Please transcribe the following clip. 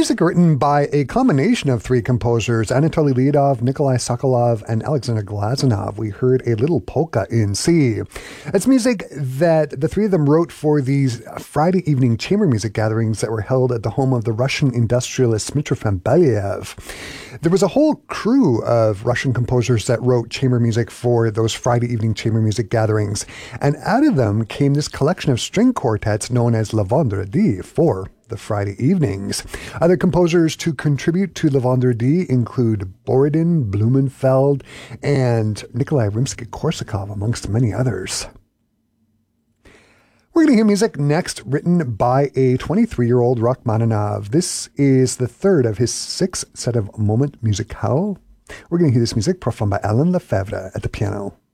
Music written by a combination of three composers, Anatoly Leonov, Nikolai Sokolov, and Alexander Glazunov. We heard a little polka in C. It's music that the three of them wrote for these Friday evening chamber music gatherings that were held at the home of the Russian industrialist Mitrofan Belyaev. There was a whole crew of Russian composers that wrote chamber music for those Friday evening chamber music gatherings, and out of them came this collection of string quartets known as Le Vendredi for the Friday evenings. Other composers to contribute to Le Vendredi include Borodin, Blumenfeld, and Nikolai Rimsky-Korsakov, amongst many others. We're going to hear music next written by a 23-year-old Rachmaninoff. This is the third of his 6 set of Moment Musicale. We're going to hear this music performed by Alain Lefebvre at the piano.